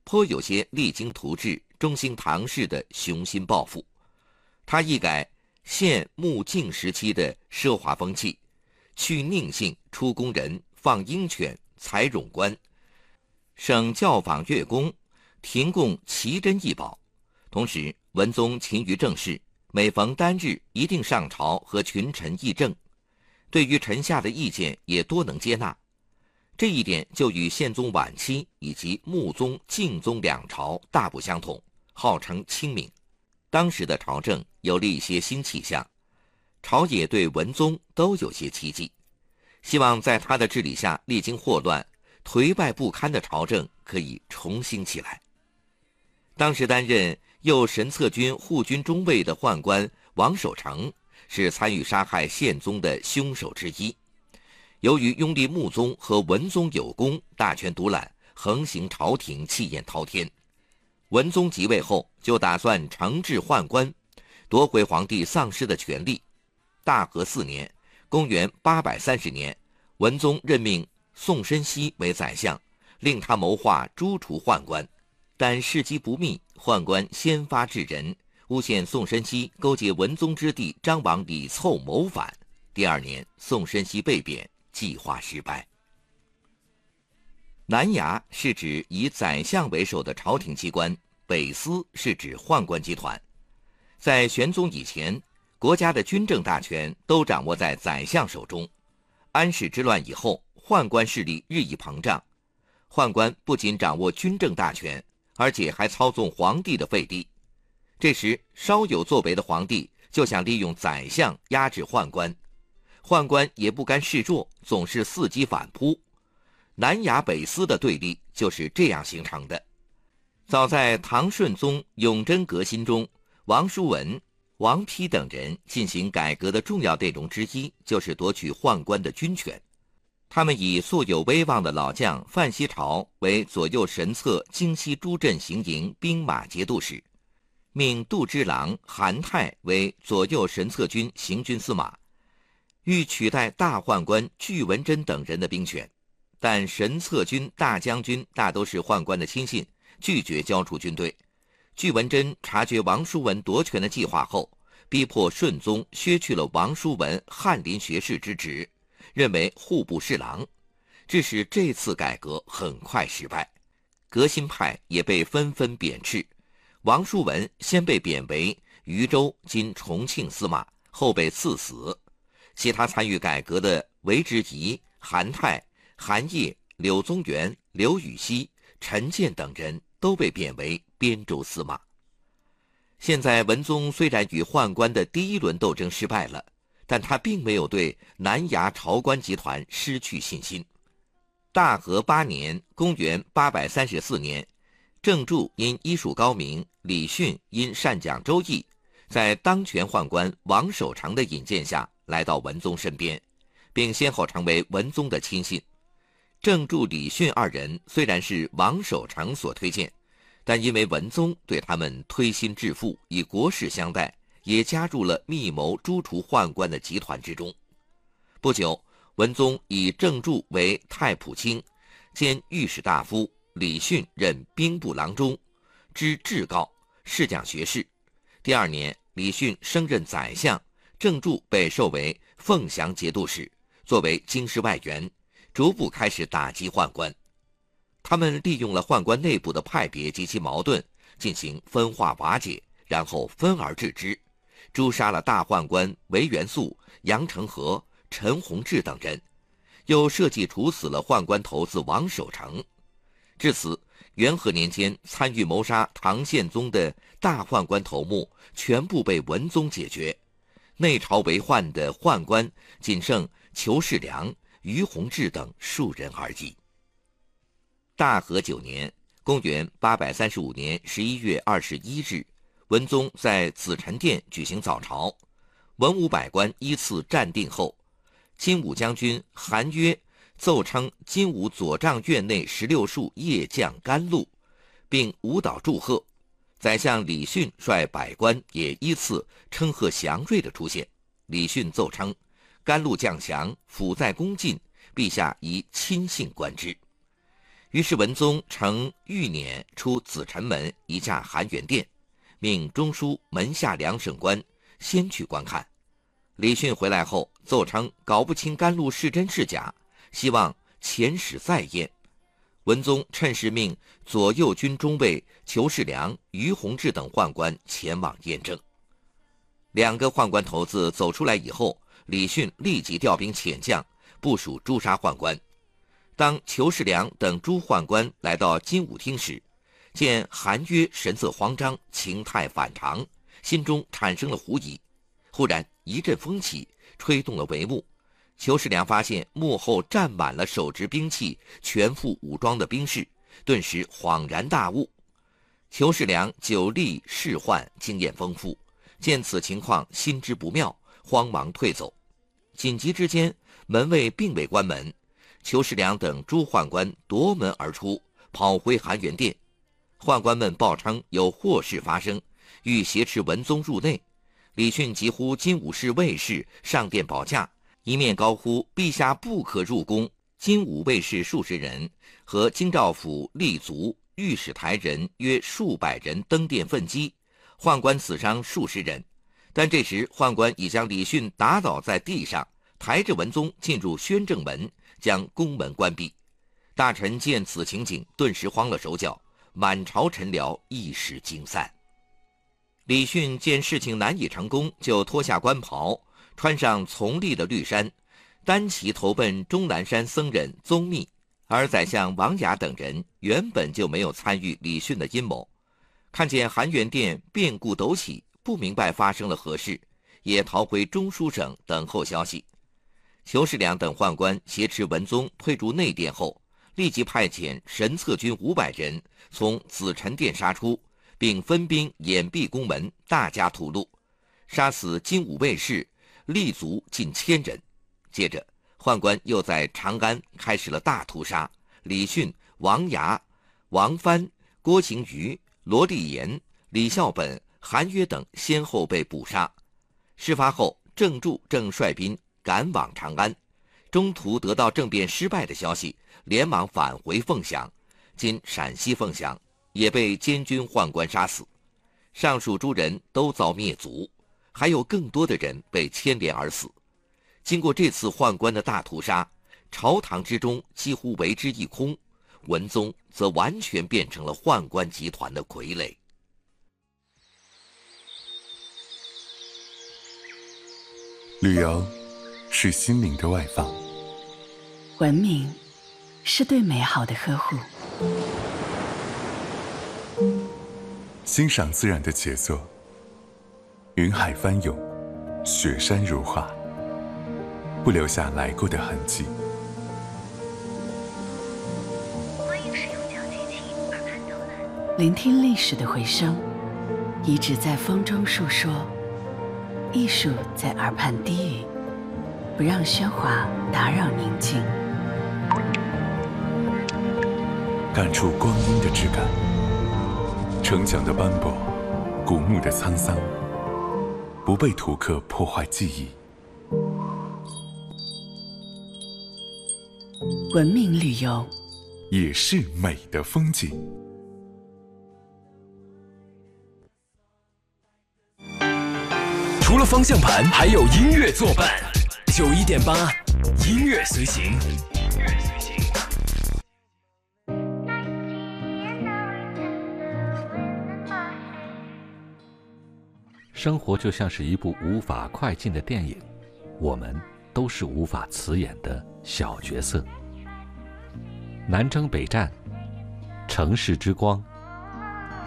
颇有些励精图治、中兴唐式的雄心抱负。他一改宪穆敬时期的奢华风气，去佞幸，出宫人，放鹰犬，采冗官，省教坊乐工，停供奇珍异宝。同时，文宗勤于政事，每逢单日一定上朝和群臣议政，对于臣下的意见也多能接纳。这一点就与宪宗晚期以及穆宗、敬宗两朝大不相同，号称清明。当时的朝政有了一些新气象，朝野对文宗都有些期冀，希望在他的治理下，历经祸乱、颓败不堪的朝政可以重兴起来。当时担任右神策军护军中尉的宦官王守成是参与杀害宪宗的凶手之一。由于拥立穆宗和文宗有功，大权独揽，横行朝廷，气焰滔天。文宗即位后，就打算惩治宦官，夺回皇帝丧失的权力。大和4年，公元830年，文宗任命宋申锡为宰相，令他谋划诛除宦官。但事机不密，宦官先发制人，诬陷宋申锡勾结文宗之弟张王李凑谋反。第2年，宋申锡被贬，计划失败。南衙是指以宰相为首的朝廷机关，北司是指宦官集团。在玄宗以前，国家的军政大权都掌握在宰相手中。安史之乱以后，宦官势力日益膨胀，宦官不仅掌握军政大权，而且还操纵皇帝的废帝。这时，稍有作为的皇帝就想利用宰相压制宦官，宦官也不甘示弱，总是伺机反扑。南衙北司的对立就是这样形成的。早在唐顺宗永贞革新中，王叔文、王丕等人进行改革的重要内容之一，就是夺取宦官的军权。他们以素有威望的老将范希朝为左右神策京西诸镇行营兵马节度使，命杜之郎韩泰为左右神策军行军司马，欲取代大宦官巨文珍等人的兵权。但神策军大将军大都是宦官的亲信，拒绝交出军队。巨文珍察觉王叔文夺权的计划后，逼迫顺宗削去了王叔文翰林学士之职，任为户部侍郎，致使这次改革很快失败，革新派也被纷纷贬斥。王叔文先被贬为渝州（今重庆）司马，后被赐死。其他参与改革的韦之仪、韩泰、韩烨、柳宗元、刘禹锡、陈建等人都被贬为边州司马。现在文宗虽然与宦官的第一轮斗争失败了，但他并没有对南衙朝官集团失去信心。大和8年，公元834年，郑注因医术高明，李训因善讲周易，在当权宦官王守成的引荐下来到文宗身边，并先后成为文宗的亲信。郑注、李训二人虽然是王守成所推荐，但因为文宗对他们推心置腹，以国事相待，也加入了密谋诛除宦官的集团之中。不久，文宗以郑注为太仆卿，兼御史大夫，李训任兵部郎中，知至高，侍讲学士。第2年，李训升任宰相，郑注被授为凤翔节度使，作为京师外援，逐步开始打击宦官。他们利用了宦官内部的派别及其矛盾，进行分化瓦解，然后分而治之，诛杀了大宦官韦元素、杨承和、陈弘志等人，又设计处死了宦官头子王守成。至此，元和年间参与谋杀唐宪宗的大宦官头目全部被文宗解决，内朝为患的宦官仅剩裘世良、于洪志等数人而已。大和9年，公元835年11月21日，文宗在紫宸殿举行早朝，文武百官依次站定后，金武将军韩约奏称金武左帐院内16束夜将甘露，并舞蹈祝贺。宰相李训率百官也依次称贺祥瑞的出现。李训奏称，甘露将降，辅在恭进，陛下宜亲信观之。 于是文宗乘御辇出紫宸门一驾含元殿，命中书门下两省官先去观看。李训回来后奏称搞不清甘露是真是假，希望遣使再验。文宗趁势命左右军中尉裘世良、于洪志等宦官前往验证。2个宦官头子走出来以后，李训立即调兵遣将，部署诛杀宦官。当裘世良等诸宦官来到金武厅时，见韩约神色慌张，情态反常，心中产生了狐疑。忽然一阵风起，吹动了帷幕。裘世良发现幕后站满了手执兵器、全副武装的兵士，顿时恍然大悟。裘世良久历仕宦，经验丰富，见此情况心知不妙，慌忙退走。紧急之间，门卫并未关门，裘世良等诸宦官夺门而出，跑回含元殿。宦官们报称有祸事发生，欲挟持文宗入内。李训急呼金武士卫士上殿保驾，一面高呼陛下不可入宫。金武卫士数十人和京兆府吏卒、御史台人约数百人登殿奋击，宦官死伤数十人。但这时宦官已将李训打倒在地上，抬着文宗进入宣政门，将宫门关闭。大臣见此情景，顿时慌了手脚，满朝臣僚一时惊散。李训见事情难以成功，就脱下官袍，穿上从立的绿衫，单骑投奔终南山僧人宗密。而宰相王雅等人原本就没有参与李训的阴谋，看见含元殿变故陡起，不明白发生了何事，也逃回中书省等候消息。裘世良等宦官挟持文宗退入内殿后，立即派遣神策军500人从紫宸殿杀出，并分兵掩蔽宫门，大加屠戮，杀死金武卫士、吏卒近1000人。接着宦官又在长安开始了大屠杀，李训、王牙、王藩、郭行瑜、罗立言、李孝本、韩约等先后被捕杀。事发后，郑注正率兵赶往长安，中途得到政变失败的消息，连忙返回凤翔，今陕西凤翔，也被监军宦官杀死。上述诸人都遭灭族，还有更多的人被牵连而死。经过这次宦官的大屠杀，朝堂之中几乎为之一空，文宗则完全变成了宦官集团的傀儡。 旅游是心灵的外放， 文明是对美好的呵护， 欣赏自然的杰作，云海翻涌，雪山如画，不留下来过的痕迹。 欢迎使用脚机器耳畔导览，聆听历史的回声，遗址在风中述说，艺术在耳畔低语，不让喧哗打扰宁静。 感触光阴的质感，城墙的斑驳，古墓的沧桑，不被图刻破坏记忆。 文明旅游也是美的风景。 除了方向盘，还有音乐作伴。91.8，音乐随行。 生活就像是一部无法快进的电影，我们都是无法辞演的小角色。南征北战，城市之光